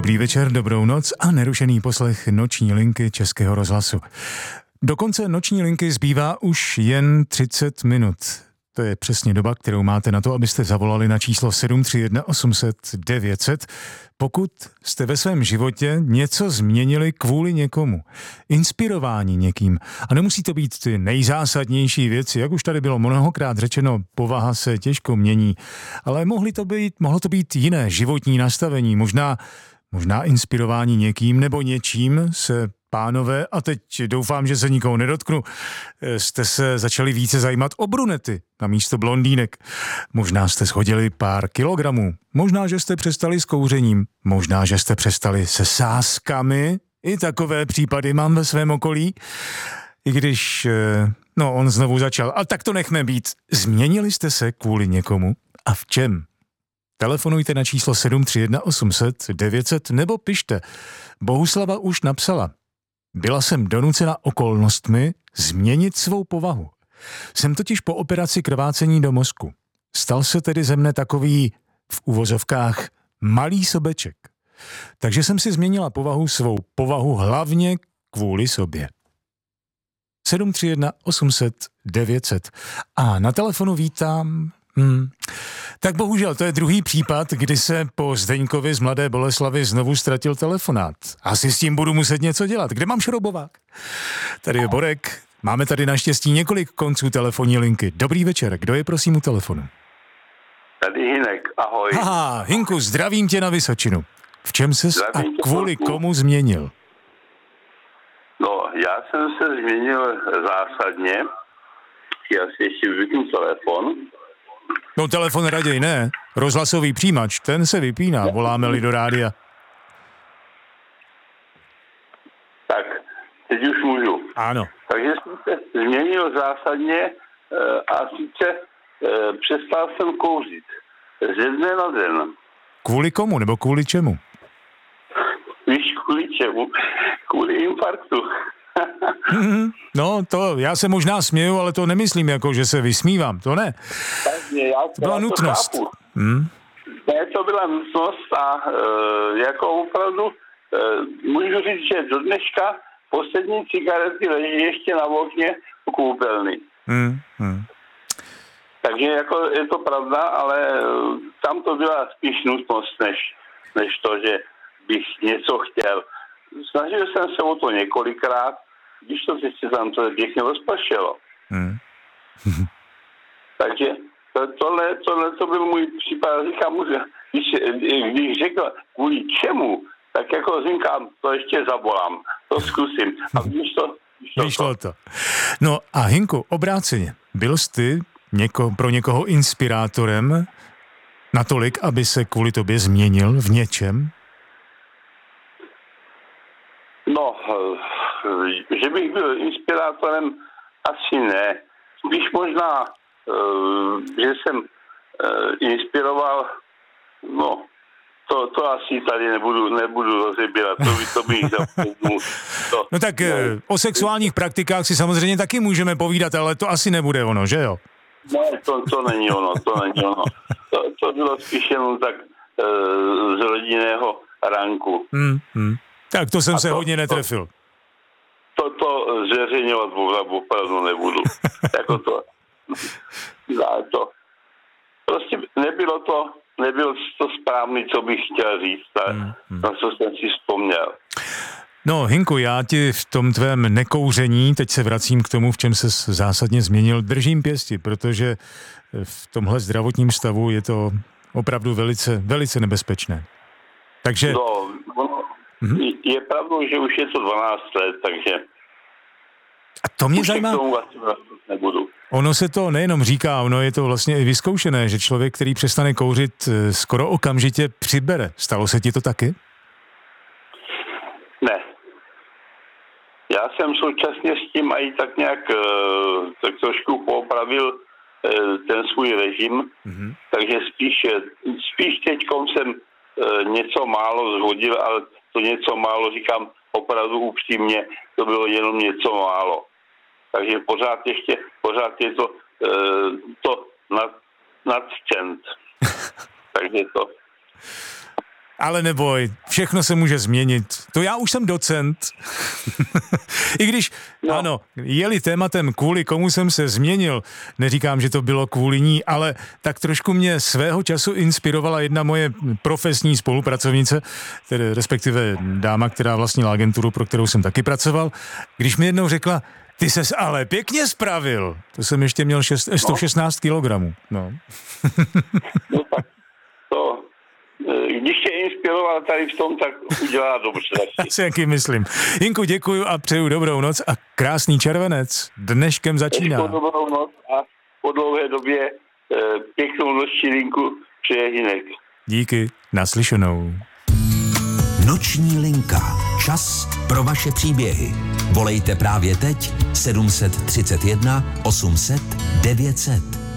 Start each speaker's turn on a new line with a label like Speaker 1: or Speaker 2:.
Speaker 1: Dobrý večer, dobrou noc a nerušený poslech noční linky Českého rozhlasu. Do konce noční linky zbývá už jen 30 minut. To je přesně doba, kterou máte na to, abyste zavolali na číslo 731 800 900, pokud jste ve svém životě něco změnili kvůli někomu. Inspirováni někým. A nemusí to být ty nejzásadnější věci, jak už tady bylo mnohokrát řečeno, povaha se těžko mění, ale mohlo to být jiné životní nastavení, možná inspirování někým nebo něčím se pánové, a teď doufám, že se nikoho nedotknu, jste se začali více zajímat o brunety na místo blondýnek. Možná jste shodili pár kilogramů, možná, že jste přestali s kouřením, možná, že jste přestali se sázkami. I takové případy mám ve svém okolí. I když, on znovu začal. Ale tak to nechme být. Změnili jste se kvůli někomu? A v čem? Telefonujte na číslo 731 800 900 nebo pište. Bohuslava už napsala. Byla jsem donucena okolnostmi změnit svou povahu. Jsem totiž po operaci krvácení do mozku. Stal se tedy ze mne takový, v uvozovkách, malý sobeček. Takže jsem si změnila svou povahu hlavně kvůli sobě. 731 800 900. A na telefonu vítám... Tak bohužel, to je druhý případ, kdy se po Zdeňkovi z Mladé Boleslavi znovu ztratil telefonát. Asi s tím budu muset něco dělat. Kde mám šroubovák? Tady je Borek. Máme tady naštěstí několik konců telefonní linky. Dobrý večer. Kdo je prosím u telefonu?
Speaker 2: Tady Hinek, ahoj.
Speaker 1: Aha, Hinku, zdravím tě na Vysočinu. V čem ses a kvůli komu změnil?
Speaker 2: No, já jsem se změnil zásadně. Já si ještě vypnu telefon.
Speaker 1: No telefon raději ne. Rozhlasový přijímač, ten se vypíná, voláme-li do rádia.
Speaker 2: Tak, teď už můžu.
Speaker 1: Ano.
Speaker 2: Takže jsem se změnil zásadně a sice přestal jsem kouřit. Ze dne na den.
Speaker 1: Kvůli komu nebo kvůli čemu?
Speaker 2: Víš, kvůli čemu? Kvůli infarktu.
Speaker 1: No, to já se možná směju, ale to nemyslím jako, že se vysmívám, to ne.
Speaker 2: To
Speaker 1: byla nutnost.
Speaker 2: Ne, to byla nutnost a jako opravdu můžu říct, že do dneška poslední cigarety leží ještě na okně koupelny. Takže jako je to pravda, ale tam to byla spíš nutnost, než to, že bych něco chtěl. Snažil jsem se o to několikrát, když to si tam to pěkně rozpršelo. Takže tohle to byl můj případ. Říkám, když řekl kvůli čemu, tak jako říkám, to ještě zavolám, to zkusím. A
Speaker 1: Vyšlo to. No a Hinku, obráceně, byl jsi pro někoho inspirátorem natolik, aby se kvůli tobě změnil v něčem?
Speaker 2: No, že bych byl inspirátorem, asi ne. Spíš možná, že jsem inspiroval, no, to asi tady nebudu rozebírat, to bych zapomněl.
Speaker 1: No tak o sexuálních praktikách si samozřejmě taky můžeme povídat, ale to asi nebude ono, že jo?
Speaker 2: Ne, to není ono. To bylo spíš jenom tak z rodinného ranku.
Speaker 1: Tak to jsem se hodně netrefil.
Speaker 2: To zveřejňovat opravdu nebudu. Jako to. Prostě nebylo to správný, co bych chtěl říct, na co jsem si vzpomněl.
Speaker 1: No, Hinku, já ti v tom tvém nekouření, teď se vracím k tomu, v čem se zásadně změnil, držím pěsti, protože v tomhle zdravotním stavu je to opravdu velice, velice nebezpečné. Takže...
Speaker 2: No, je pravdou, že už je to 12 let, takže...
Speaker 1: A to mě zajímá...
Speaker 2: Nebudu.
Speaker 1: Ono se to nejenom říká, ono je to vlastně i vyzkoušené, že člověk, který přestane kouřit, skoro okamžitě přibere. Stalo se ti to taky?
Speaker 2: Ne. Já jsem současně s tím i tak nějak tak trošku poopravil ten svůj režim, takže spíš teďkom jsem něco málo zhodil, ale to něco málo říkám opravdu upřímně, to bylo jenom něco málo. Takže pořád je to nad cent. Takže to.
Speaker 1: Ale neboj, všechno se může změnit. To já už jsem docent. I když, ano, je-li tématem kvůli komu jsem se změnil, neříkám, že to bylo kvůli ní, ale tak trošku mě svého času inspirovala jedna moje profesní spolupracovnice, tedy respektive dáma, která vlastnila agenturu, pro kterou jsem taky pracoval, když mi jednou řekla, ty ses ale pěkně spravil. To jsem ještě měl 116 kilogramů. No.
Speaker 2: No tak to, když tě inspiroval tady v tom, tak udělá dobře.
Speaker 1: Já si jaký myslím. Jinku, děkuju a přeju dobrou noc a krásný červenec. Dneškem začíná.
Speaker 2: Dobrou noc a po dlouhé době pěknou noční linku přeje Hinek.
Speaker 1: Díky, naslyšenou.
Speaker 3: Noční linka. Čas pro vaše příběhy. Volejte právě teď 731 800 900.